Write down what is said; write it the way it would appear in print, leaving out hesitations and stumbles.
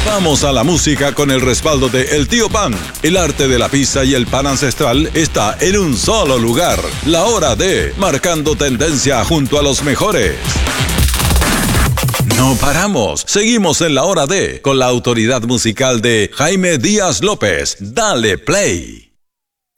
Vamos a la música con el respaldo de El Tío Pan. El arte de la pizza y el pan ancestral está en un solo lugar. La Hora D, marcando tendencia junto a los mejores. No paramos, seguimos en La Hora D con la autoridad musical de Jaime Díaz López. Dale play.